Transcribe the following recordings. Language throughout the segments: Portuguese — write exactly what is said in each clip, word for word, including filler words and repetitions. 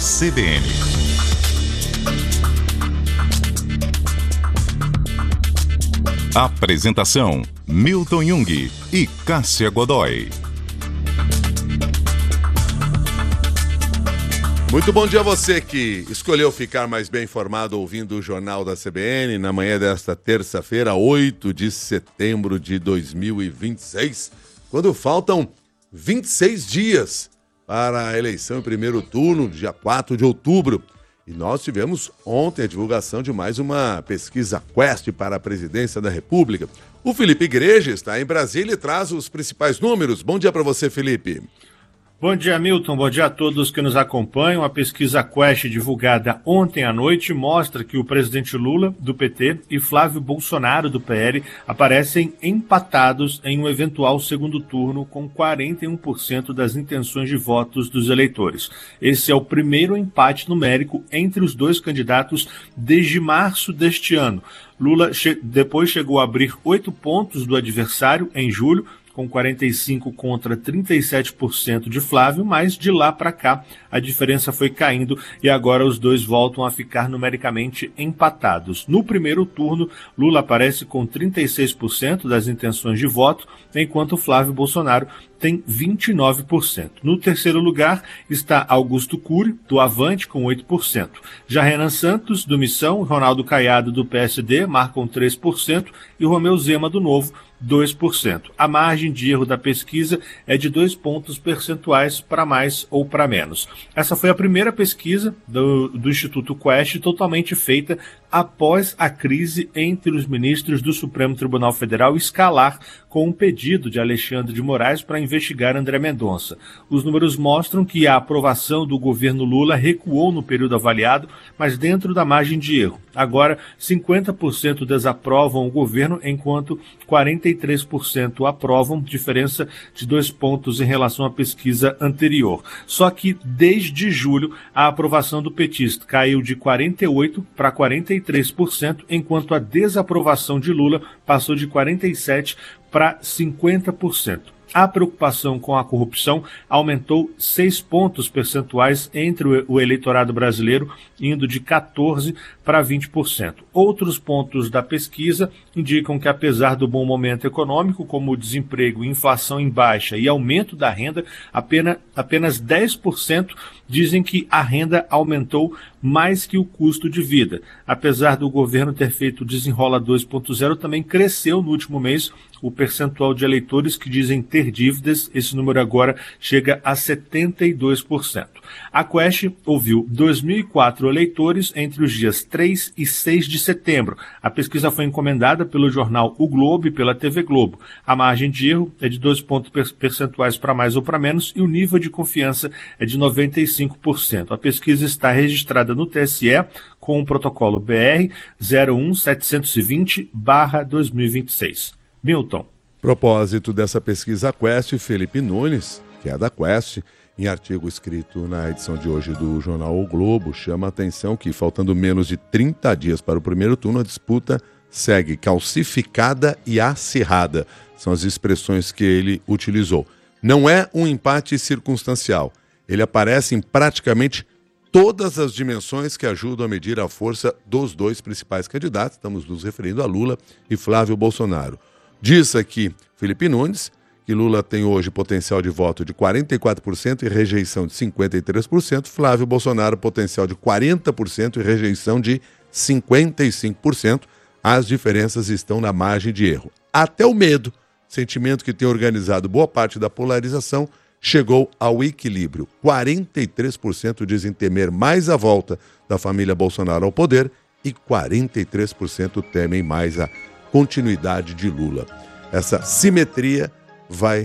C B N. Apresentação: Milton Jung e Cássia Godoy. Muito bom dia a você que escolheu ficar mais bem informado ouvindo o Jornal da C B N na manhã desta terça-feira, oito de setembro de dois mil e vinte e seis, quando faltam vinte e seis dias para a eleição em primeiro turno, dia quatro de outubro. E nós tivemos ontem a divulgação de mais uma pesquisa Quest para a presidência da República. O Felipe Igreja está em Brasília e traz os principais números. Bom dia para você, Felipe. Bom dia, Milton. Bom dia a todos que nos acompanham. A pesquisa Quest divulgada ontem à noite mostra que o presidente Lula, do P T, e Flávio Bolsonaro, do P L, aparecem empatados em um eventual segundo turno com quarenta e um por cento das intenções de votos dos eleitores. Esse é o primeiro empate numérico entre os dois candidatos desde março deste ano. Lula che- depois chegou a abrir oito pontos do adversário em julho, com quarenta e cinco por cento contra trinta e sete por cento de Flávio, mas de lá para cá a diferença foi caindo e agora os dois voltam a ficar numericamente empatados. No primeiro turno, Lula aparece com trinta e seis por cento das intenções de voto, enquanto Flávio Bolsonaro tem vinte e nove por cento. No terceiro lugar está Augusto Cury, do Avante, com oito por cento. Já Renan Santos, do Missão, Ronaldo Caiado, do P S D, marcam três por cento e Romeu Zema, do Novo, dois por cento. A margem de erro da pesquisa é de dois pontos percentuais para mais ou para menos. Essa foi a primeira pesquisa do, do Instituto Quest totalmente feita após a crise entre os ministros do Supremo Tribunal Federal escalar com um pedido de Alexandre de Moraes para investigar André Mendonça. Os números mostram que a aprovação do governo Lula recuou no período avaliado, mas dentro da margem de erro. Agora, cinquenta por cento desaprovam o governo, enquanto quarenta e três por cento aprovam, diferença de dois pontos em relação à pesquisa anterior. Só que, desde julho, a aprovação do petista caiu de quarenta e oito por cento para quarenta e três por cento, enquanto a desaprovação de Lula passou de quarenta e sete por cento para cinquenta por cento. A preocupação com a corrupção aumentou seis pontos percentuais entre o eleitorado brasileiro, indo de quatorze por cento para vinte por cento. Outros pontos da pesquisa indicam que, apesar do bom momento econômico, como o desemprego, inflação em baixa e aumento da renda, apenas, apenas dez por cento dizem que a renda aumentou mais que o custo de vida. Apesar do governo ter feito o Desenrola dois ponto zero, também cresceu no último mês o percentual de eleitores que dizem ter dívidas. Esse número agora chega a setenta e dois por cento. A Quest ouviu dois mil e quatro eleitores entre os dias três e seis de setembro. A pesquisa foi encomendada pelo jornal O Globo e pela T V Globo. A margem de erro é de dois pontos percentuais para mais ou para menos e o nível de confiança é de noventa e cinco por cento. A pesquisa está registrada no T S E com o protocolo B R zero um setecentos e vinte barra dois mil e vinte e seis. Milton. Propósito dessa pesquisa Quest, Felipe Nunes, que é da Quest, em artigo escrito na edição de hoje do jornal O Globo, chama a atenção que, faltando menos de trinta dias para o primeiro turno, a disputa segue calcificada e acirrada. São as expressões que ele utilizou. Não é um empate circunstancial. Ele aparece em praticamente todas as dimensões que ajudam a medir a força dos dois principais candidatos. Estamos nos referindo a Lula e Flávio Bolsonaro. Diz aqui Felipe Nunes que Lula tem hoje potencial de voto de quarenta e quatro por cento e rejeição de cinquenta e três por cento. Flávio Bolsonaro, potencial de quarenta por cento e rejeição de cinquenta e cinco por cento. As diferenças estão na margem de erro. Até o medo, sentimento que tem organizado boa parte da polarização, chegou ao equilíbrio. quarenta e três por cento dizem temer mais a volta da família Bolsonaro ao poder e quarenta e três por cento temem mais a continuidade de Lula. Essa simetria vai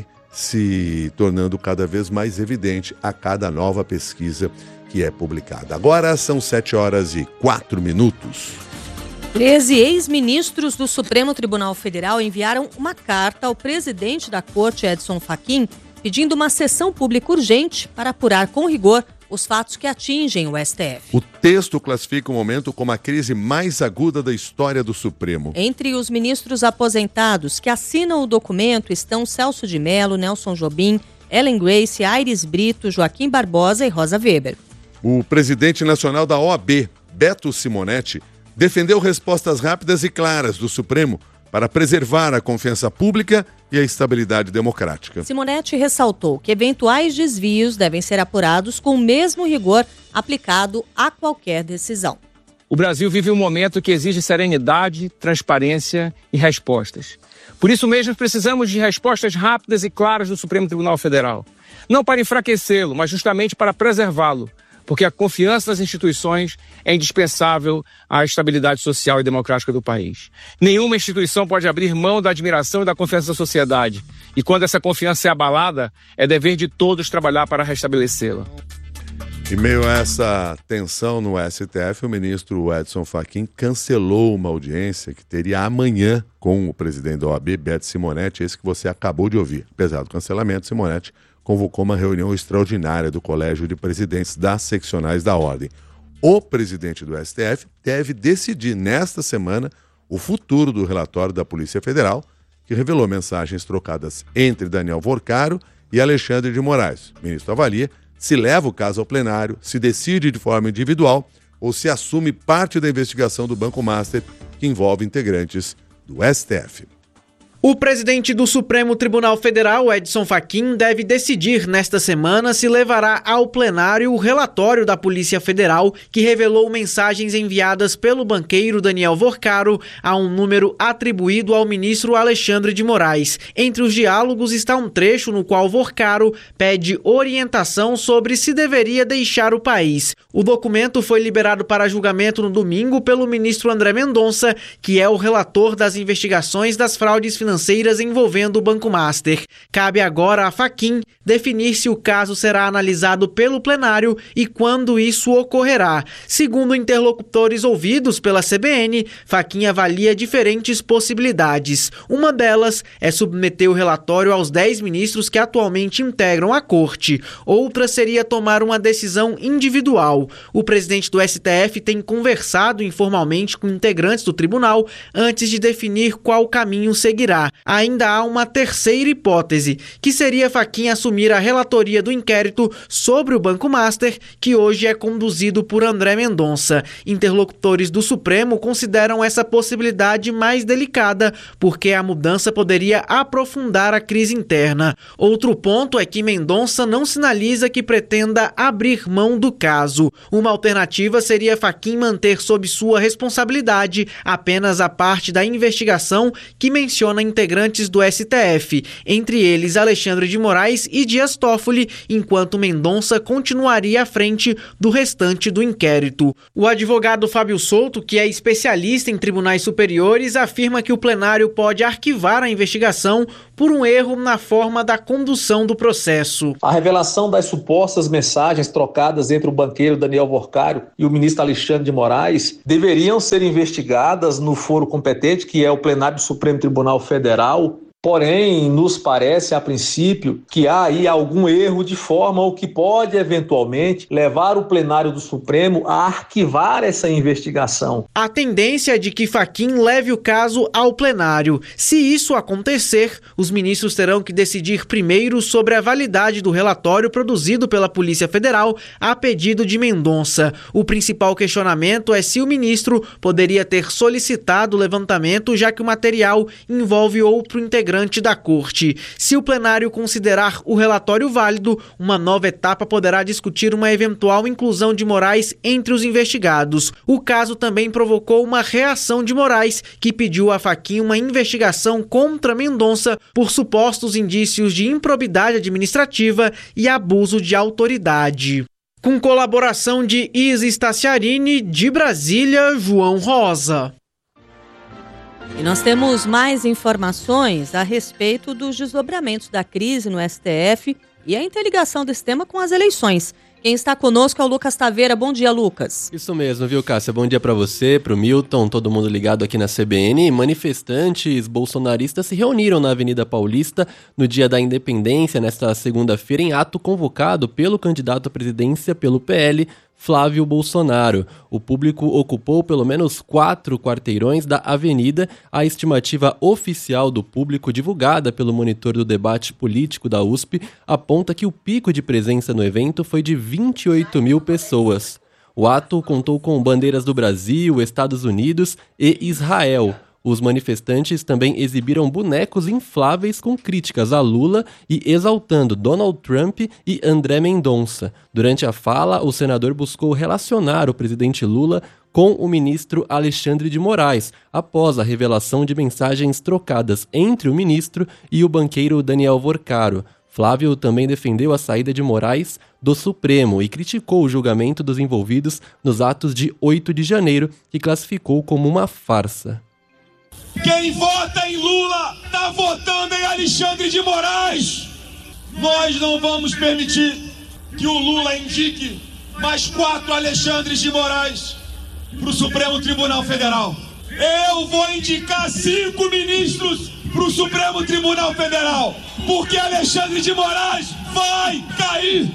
se tornando cada vez mais evidente a cada nova pesquisa que é publicada. Agora são sete horas e quatro minutos. treze ex-ministros do Supremo Tribunal Federal enviaram uma carta ao presidente da Corte, Edson Fachin, pedindo uma sessão pública urgente para apurar com rigor os fatos que atingem o S T F. O texto classifica o momento como a crise mais aguda da história do Supremo. Entre os ministros aposentados que assinam o documento estão Celso de Mello, Nelson Jobim, Ellen Grace, Aires Brito, Joaquim Barbosa e Rosa Weber. O presidente nacional da O A B, Beto Simonetti, defendeu respostas rápidas e claras do Supremo para preservar a confiança pública e a estabilidade democrática. Simonetti ressaltou que eventuais desvios devem ser apurados com o mesmo rigor aplicado a qualquer decisão. O Brasil vive um momento que exige serenidade, transparência e respostas. Por isso mesmo, precisamos de respostas rápidas e claras do Supremo Tribunal Federal. Não para enfraquecê-lo, mas justamente para preservá-lo, porque a confiança nas instituições é indispensável à estabilidade social e democrática do país. Nenhuma instituição pode abrir mão da admiração e da confiança da sociedade. E quando essa confiança é abalada, é dever de todos trabalhar para restabelecê-la. Em meio a essa tensão no S T F, o ministro Edson Fachin cancelou uma audiência que teria amanhã com o presidente da O A B, Beto Simonetti, esse que você acabou de ouvir. Apesar do cancelamento, Simonetti convocou uma reunião extraordinária do Colégio de Presidentes das Seccionais da Ordem. O presidente do S T F deve decidir nesta semana o futuro do relatório da Polícia Federal, que revelou mensagens trocadas entre Daniel Vorcaro e Alexandre de Moraes. O ministro avalia se leva o caso ao plenário, se decide de forma individual ou se assume parte da investigação do Banco Master, que envolve integrantes do S T F. O presidente do Supremo Tribunal Federal, Edson Fachin, deve decidir nesta semana se levará ao plenário o relatório da Polícia Federal que revelou mensagens enviadas pelo banqueiro Daniel Vorcaro a um número atribuído ao ministro Alexandre de Moraes. Entre os diálogos está um trecho no qual Vorcaro pede orientação sobre se deveria deixar o país. O documento foi liberado para julgamento no domingo pelo ministro André Mendonça, que é o relator das investigações das fraudes financeiras financeiras envolvendo o Banco Master. Cabe agora a Fachin definir se o caso será analisado pelo plenário e quando isso ocorrerá. Segundo interlocutores ouvidos pela C B N, Fachin avalia diferentes possibilidades. Uma delas é submeter o relatório aos dez ministros que atualmente integram a corte. Outra seria tomar uma decisão individual. O presidente do S T F tem conversado informalmente com integrantes do tribunal antes de definir qual caminho seguirá. Ainda há uma terceira hipótese, que seria Fachin assumir a relatoria do inquérito sobre o Banco Master, que hoje é conduzido por André Mendonça. Interlocutores do Supremo consideram essa possibilidade mais delicada, porque a mudança poderia aprofundar a crise interna. Outro ponto é que Mendonça não sinaliza que pretenda abrir mão do caso. Uma alternativa seria Fachin manter sob sua responsabilidade apenas a parte da investigação que menciona integrantes do S T F, entre eles Alexandre de Moraes e Dias Toffoli, enquanto Mendonça continuaria à frente do restante do inquérito. O advogado Fábio Souto, que é especialista em tribunais superiores, afirma que o plenário pode arquivar a investigação por um erro na forma da condução do processo. A revelação das supostas mensagens trocadas entre o banqueiro Daniel Vorcaro e o ministro Alexandre de Moraes deveriam ser investigadas no foro competente, que é o plenário do Supremo Tribunal Federal. Porém, nos parece, a princípio, que há aí algum erro de forma o que pode, eventualmente, levar o plenário do Supremo a arquivar essa investigação. A tendência é de que Fachin leve o caso ao plenário. Se isso acontecer, os ministros terão que decidir primeiro sobre a validade do relatório produzido pela Polícia Federal a pedido de Mendonça. O principal questionamento é se o ministro poderia ter solicitado o levantamento, já que o material envolve outro integrante da corte. Se o plenário considerar o relatório válido, uma nova etapa poderá discutir uma eventual inclusão de Moraes entre os investigados. O caso também provocou uma reação de Moraes, que pediu a Fachin uma investigação contra Mendonça por supostos indícios de improbidade administrativa e abuso de autoridade. Com colaboração de Isa Staciarini, de Brasília, João Rosa. E nós temos mais informações a respeito dos desdobramentos da crise no S T F e a interligação desse tema com as eleições. Quem está conosco é o Lucas Taveira. Bom dia, Lucas. Isso mesmo, viu, Cássia? Bom dia para você, para o Milton, todo mundo ligado aqui na C B N. Manifestantes bolsonaristas se reuniram na Avenida Paulista no dia da Independência, nesta segunda-feira, em ato convocado pelo candidato à presidência pelo P L, Flávio Bolsonaro. O público ocupou pelo menos quatro quarteirões da avenida. A estimativa oficial do público, divulgada pelo monitor do debate político da U S P, aponta que o pico de presença no evento foi de vinte e oito mil pessoas. O ato contou com bandeiras do Brasil, Estados Unidos e Israel. Os manifestantes também exibiram bonecos infláveis com críticas a Lula e exaltando Donald Trump e André Mendonça. Durante a fala, o senador buscou relacionar o presidente Lula com o ministro Alexandre de Moraes, após a revelação de mensagens trocadas entre o ministro e o banqueiro Daniel Vorcaro. Flávio também defendeu a saída de Moraes do Supremo e criticou o julgamento dos envolvidos nos atos de oito de janeiro, que classificou como uma farsa. Quem vota em Lula está votando em Alexandre de Moraes. Nós não vamos permitir que o Lula indique mais quatro Alexandres de Moraes para o Supremo Tribunal Federal. Eu vou indicar cinco ministros para o Supremo Tribunal Federal, porque Alexandre de Moraes vai cair.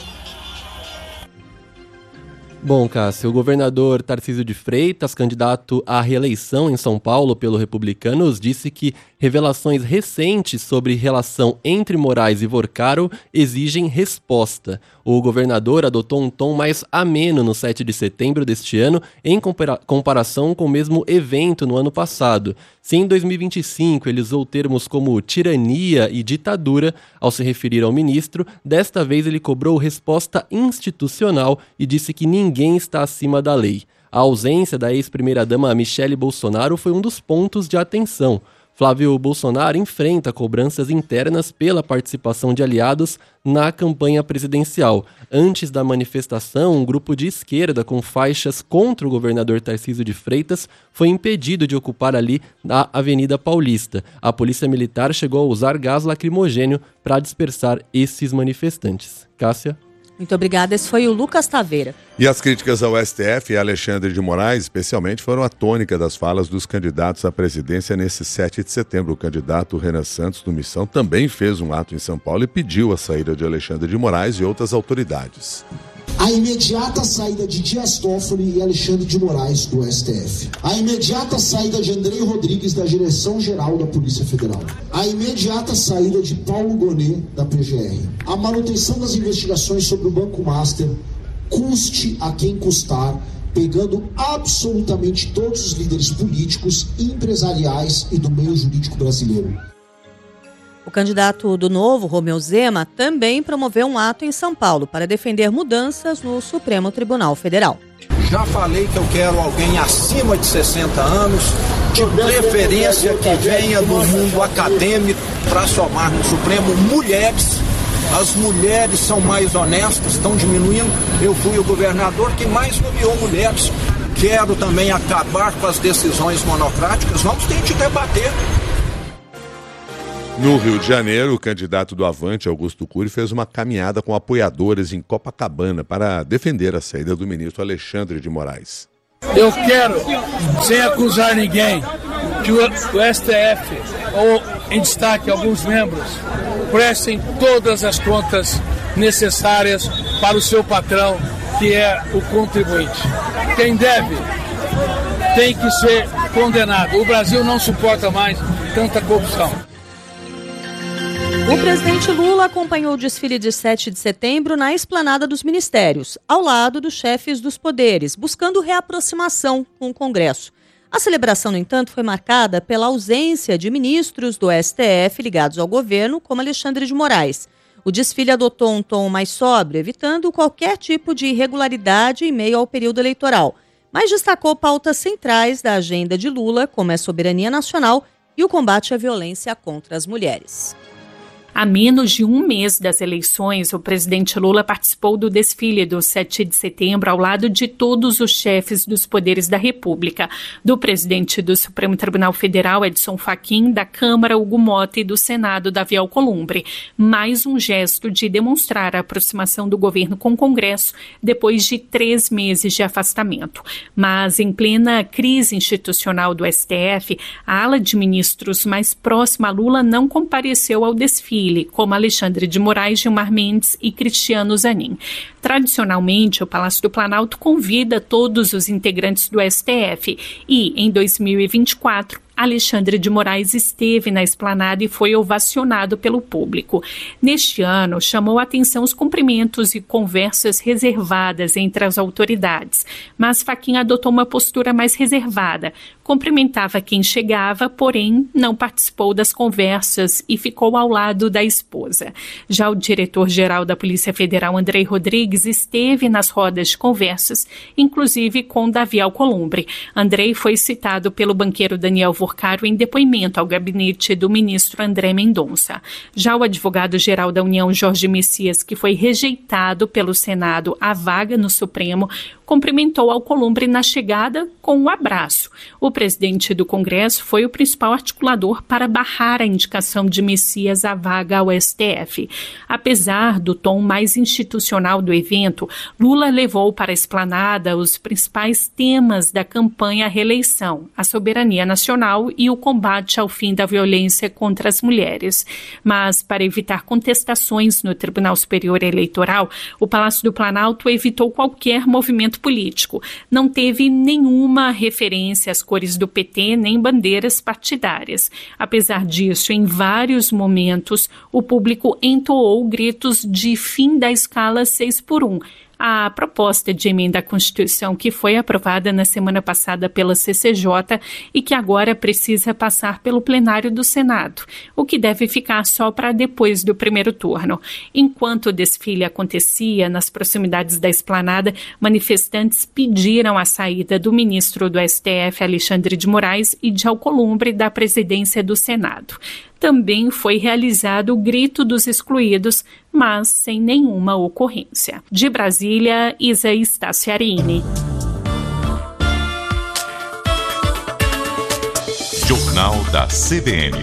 Bom, Cássio, o governador Tarcísio de Freitas, candidato à reeleição em São Paulo pelo Republicanos, disse que revelações recentes sobre relação entre Moraes e Vorcaro exigem resposta. O governador adotou um tom mais ameno no sete de setembro deste ano, em compara- comparação com o mesmo evento no ano passado. Se em dois mil e vinte e cinco ele usou termos como tirania e ditadura ao se referir ao ministro, desta vez ele cobrou resposta institucional e disse que ninguém está acima da lei. A ausência da ex-primeira-dama Michele Bolsonaro foi um dos pontos de atenção. Flávio Bolsonaro enfrenta cobranças internas pela participação de aliados na campanha presidencial. Antes da manifestação, um grupo de esquerda com faixas contra o governador Tarcísio de Freitas foi impedido de ocupar ali a Avenida Paulista. A polícia militar chegou a usar gás lacrimogênio para dispersar esses manifestantes. Cássia? Muito obrigada, esse foi o Lucas Taveira. E as críticas ao S T F e a Alexandre de Moraes, especialmente, foram a tônica das falas dos candidatos à presidência nesse sete de setembro. O candidato Renan Santos, do Missão, também fez um ato em São Paulo e pediu a saída de Alexandre de Moraes e outras autoridades. A imediata saída de Dias Toffoli e Alexandre de Moraes do S T F. A imediata saída de Andrei Rodrigues da Direção-Geral da Polícia Federal. A imediata saída de Paulo Gonet da P G R. A manutenção das investigações sobre o Banco Master, custe a quem custar, pegando absolutamente todos os líderes políticos, empresariais e do meio jurídico brasileiro. O candidato do Novo, Romeu Zema, também promoveu um ato em São Paulo para defender mudanças no Supremo Tribunal Federal. Já falei que eu quero alguém acima de sessenta anos, de preferência que venha do mundo acadêmico, para somar no Supremo mulheres. As mulheres são mais honestas, estão diminuindo. Eu fui o governador que mais nomeou mulheres. Quero também acabar com as decisões monocráticas. Vamos ter que debater. No Rio de Janeiro, o candidato do Avante, Augusto Cury, fez uma caminhada com apoiadores em Copacabana para defender a saída do ministro Alexandre de Moraes. Eu quero, sem acusar ninguém, que o S T F, ou em destaque alguns membros, prestem todas as contas necessárias para o seu patrão, que é o contribuinte. Quem deve tem que ser condenado. O Brasil não suporta mais tanta corrupção. O presidente Lula acompanhou o desfile de sete de setembro na esplanada dos ministérios, ao lado dos chefes dos poderes, buscando reaproximação com o Congresso. A celebração, no entanto, foi marcada pela ausência de ministros do S T F ligados ao governo, como Alexandre de Moraes. O desfile adotou um tom mais sóbrio, evitando qualquer tipo de irregularidade em meio ao período eleitoral, mas destacou pautas centrais da agenda de Lula, como a soberania nacional e o combate à violência contra as mulheres. Há menos de um mês das eleições, o presidente Lula participou do desfile do sete de setembro ao lado de todos os chefes dos poderes da República, do presidente do Supremo Tribunal Federal, Edson Fachin, da Câmara, Hugo Motta, e do Senado, Davi Alcolumbre. Mais um gesto de demonstrar a aproximação do governo com o Congresso depois de três meses de afastamento. Mas, em plena crise institucional do S T F, a ala de ministros mais próxima a Lula não compareceu ao desfile. Gentili, como Alexandre de Moraes, Gilmar Mendes e Cristiano Zanin. Tradicionalmente, o Palácio do Planalto convida todos os integrantes do S T F e, em dois mil e vinte e quatro, Alexandre de Moraes esteve na esplanada e foi ovacionado pelo público. Neste ano, chamou a atenção os cumprimentos e conversas reservadas entre as autoridades, mas Fachin adotou uma postura mais reservada. Cumprimentava quem chegava, porém não participou das conversas e ficou ao lado da esposa. Já o diretor-geral da Polícia Federal, Andrei Rodrigues, esteve nas rodas de conversas, inclusive com Davi Alcolumbre. Andrei foi citado pelo banqueiro Daniel Vorcário em depoimento ao gabinete do ministro André Mendonça. Já o advogado-geral da União, Jorge Messias, que foi rejeitado pelo Senado à vaga no Supremo, cumprimentou Alcolumbre na chegada com um abraço. O presidente do Congresso foi o principal articulador para barrar a indicação de Messias à vaga ao S T F. Apesar do tom mais institucional do evento, Lula levou para a esplanada os principais temas da campanha à reeleição, a soberania nacional e o combate ao fim da violência contra as mulheres. Mas, para evitar contestações no Tribunal Superior Eleitoral, o Palácio do Planalto evitou qualquer movimento político. Não teve nenhuma referência às cores do P T nem bandeiras partidárias. Apesar disso, em vários momentos, o público entoou gritos de fim da escala seis por um. A proposta de emenda à Constituição que foi aprovada na semana passada pela C C J e que agora precisa passar pelo plenário do Senado, o que deve ficar só para depois do primeiro turno. Enquanto o desfile acontecia nas proximidades da esplanada, manifestantes pediram a saída do ministro do S T F, Alexandre de Moraes, e de Alcolumbre da presidência do Senado. Também foi realizado o Grito dos Excluídos, mas sem nenhuma ocorrência. De Brasília, Isa Staciarini. Jornal da C B N.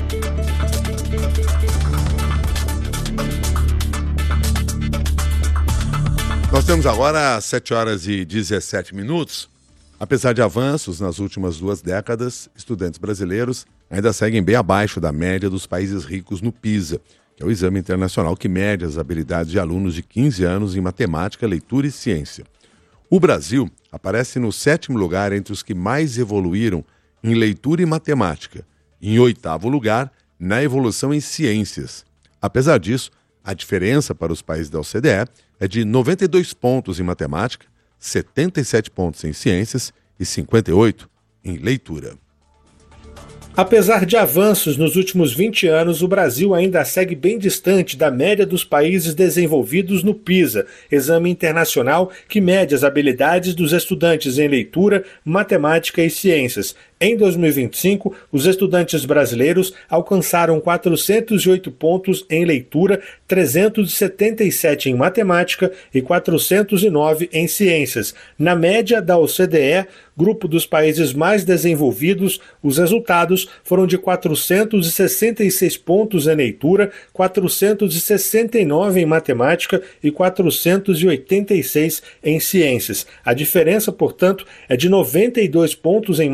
Nós temos agora sete horas e dezessete minutos. Apesar de avanços nas últimas duas décadas, estudantes brasileiros ainda seguem bem abaixo da média dos países ricos no PISA, que é o exame internacional que mede as habilidades de alunos de quinze anos em matemática, leitura e ciência. O Brasil aparece no sétimo lugar entre os que mais evoluíram em leitura e matemática, e em oitavo lugar na evolução em ciências. Apesar disso, a diferença para os países da O C D E é de noventa e dois pontos em matemática, setenta e sete pontos em ciências e cinquenta e oito em leitura. Apesar de avanços nos últimos vinte anos, o Brasil ainda segue bem distante da média dos países desenvolvidos no PISA, exame internacional que mede as habilidades dos estudantes em leitura, matemática e ciências. Em dois mil e vinte e cinco, os estudantes brasileiros alcançaram quatrocentos e oito pontos em leitura, trezentos e setenta e sete em matemática e quatrocentos e nove em ciências. Na média da O C D E, grupo dos países mais desenvolvidos, os resultados foram de quatrocentos e sessenta e seis pontos em leitura, quatrocentos e sessenta e nove em matemática e quatrocentos e oitenta e seis em ciências. A diferença, portanto, é de noventa e dois pontos em